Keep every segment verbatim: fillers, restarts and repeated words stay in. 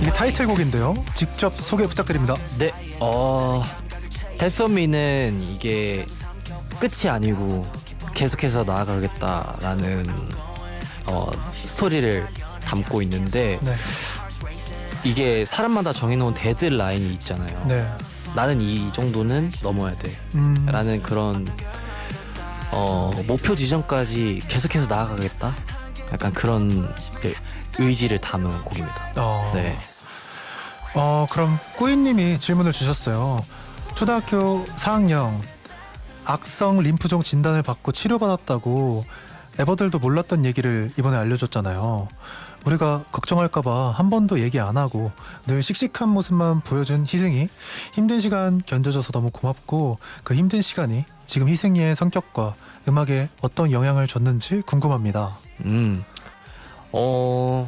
이게 타이틀곡인데요. 직접 소개 부탁드립니다. 네, 어 데스미는 이게 끝이 아니고 계속해서 나아가겠다라는 어, 스토리를 담고 있는데 네. 이게 사람마다 정해놓은 데드라인이 있잖아요. 네. 나는 이 정도는 넘어야 돼 음. 라는 그런 어, 목표 지점까지 계속해서 나아가겠다, 약간 그런 의지를 담은 곡입니다. 어. 네. 어 그럼 꾸이님이 질문을 주셨어요. 초등학교 사 학년 악성 림프종 진단을 받고 치료받았다고 에버들도 몰랐던 얘기를 이번에 알려줬잖아요. 우리가 걱정할까봐 한 번도 얘기 안 하고 늘 씩씩한 모습만 보여준 희승이 힘든 시간 견뎌줘서 너무 고맙고, 그 힘든 시간이 지금 희승이의 성격과 음악에 어떤 영향을 줬는지 궁금합니다. 음. 어.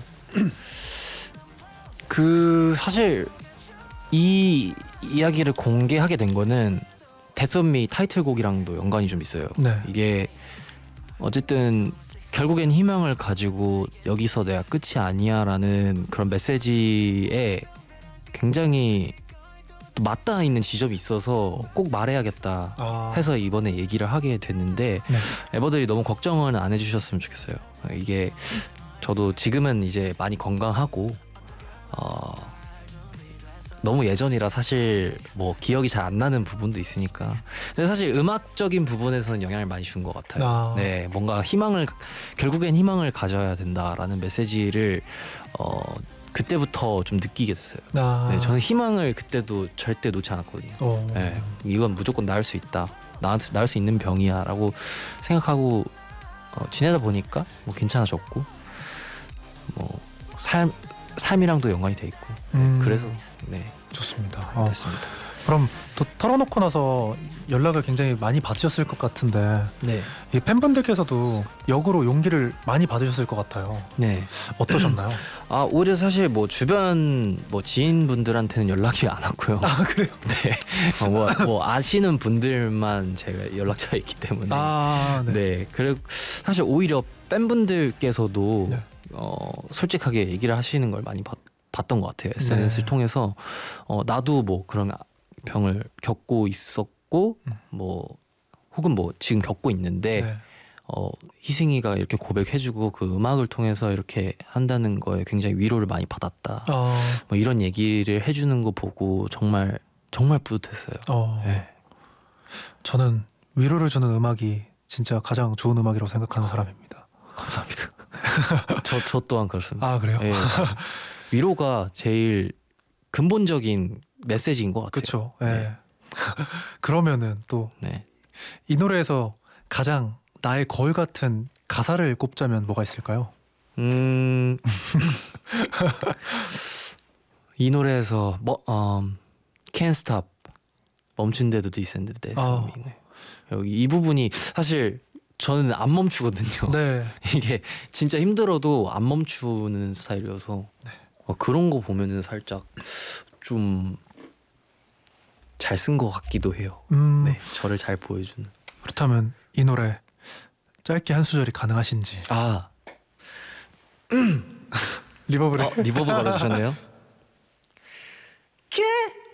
그 사실 이 이야기를 공개하게 된 거는 데스미 타이틀곡이랑도 연관이 좀 있어요. 네. 이게 어쨌든 결국엔 희망을 가지고 여기서 내가 끝이 아니야라는 그런 메시지에 굉장히 맞닿아 있는 지점이 있어서 꼭 말해야겠다 아. 해서 이번에 얘기를 하게 됐는데, 네. 에버들이 너무 걱정은 안 해주셨으면 좋겠어요. 이게 저도 지금은 이제 많이 건강하고 어, 너무 예전이라 사실 뭐 기억이 잘 안 나는 부분도 있으니까, 근데 사실 음악적인 부분에서는 영향을 많이 준 것 같아요. 아. 네, 뭔가 희망을, 결국엔 희망을 가져야 된다라는 메시지를 어, 그때부터 좀 느끼게 됐어요. 아. 네, 저는 희망을 그때도 절대 놓지 않았거든요. 어. 네, 이건 무조건 나을 수 있다, 나, 나을 수 있는 병이야라고 생각하고 어, 지내다 보니까 뭐 괜찮아졌고, 뭐 삶, 삶이랑도 연관이 돼 있고, 음. 그래서 네, 좋습니다. 어. 됐습니다. 그럼 또 털어놓고 나서 연락을 굉장히 많이 받으셨을 것 같은데, 네, 이 팬분들께서도 역으로 용기를 많이 받으셨을 것 같아요. 네. 어떠셨나요? 아, 오히려 사실 뭐 주변 뭐 지인분들한테는 연락이 안 왔고요. 아 그래요? 네, 어, 뭐, 뭐 아시는 분들만 제가 연락처가 있기 때문에. 아 네. 네, 그리고 사실 오히려 팬분들께서도 네. 어, 솔직하게 얘기를 하시는 걸 많이 봤, 봤던 것 같아요. 에스엔에스를 네. 통해서 어, 나도 뭐 그런 병을 겪고 있었고 음. 뭐 혹은 뭐 지금 겪고 있는데 네. 어, 희승이가 이렇게 고백해주고 그 음악을 통해서 이렇게 한다는 거에 굉장히 위로를 많이 받았다. 어, 뭐 이런 얘기를 해주는 거 보고 정말 정말 뿌듯했어요. 어, 네. 저는 위로를 주는 음악이 진짜 가장 좋은 음악이라고 생각하는 사람입니다. 감사합니다. 저, 저 또한 그렇습니다. 아 그래요? 네, 위로가 제일 근본적인 메시지인 것 같아요. 그렇죠. 예. 네. 그러면은 또 이 네. 노래에서 가장 나의 거울 같은 가사를 꼽자면 뭐가 있을까요? 음, 이 노래에서 뭐, um, Can't Stop, 멈춘데도 디센드데 아. 여기 이 부분이 사실 저는 안 멈추거든요. 네. 이게 진짜 힘들어도 안 멈추는 스타일이어서 네. 어, 그런 거 보면은 살짝 좀 잘 쓴 것 같기도 해요. 음, 네, 저를 잘 보여주는. 그렇다면 이 노래 짧게 한 수절이 가능하신지. 아, 리버브를. 어, 리버브 걸어주셨네요. Can't